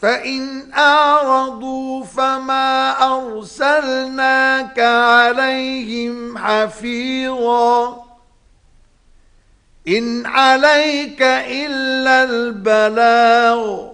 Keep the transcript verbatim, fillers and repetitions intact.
فإن أعرضوا فما أرسلناك عليهم حفيظا إن عليك إلا البلاغ